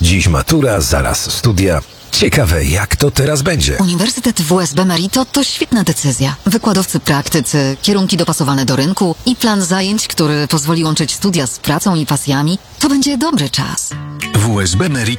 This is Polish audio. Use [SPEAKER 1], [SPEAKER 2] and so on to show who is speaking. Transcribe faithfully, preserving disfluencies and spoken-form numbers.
[SPEAKER 1] Dziś matura, zaraz studia. Ciekawe, jak to teraz będzie.
[SPEAKER 2] Uniwersytet W S B Merito to świetna decyzja. Wykładowcy praktycy, kierunki dopasowane do rynku i plan zajęć, który pozwoli łączyć studia z pracą i pasjami. To będzie dobry czas.
[SPEAKER 3] W S B Merito